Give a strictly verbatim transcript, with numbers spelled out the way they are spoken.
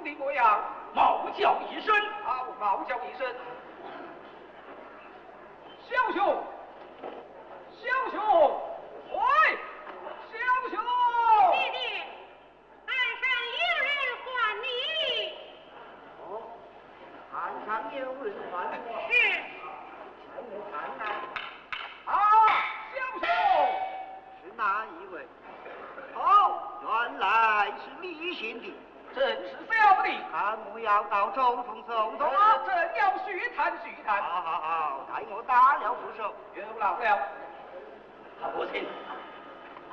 的模样， 冒叫一声。 好，冒叫一声。小熊，小熊，喂，小熊。 爹爹，岸上有人唤你。 哦，岸上有人唤我。 是。 带我看看。 啊，小熊， 是哪一位？哦，原来是李贤弟。 正是小弟。 看我要到周通走走我啊！ 正要续谈续谈。 好好好，待我打了副手。 有劳了。 好，母亲。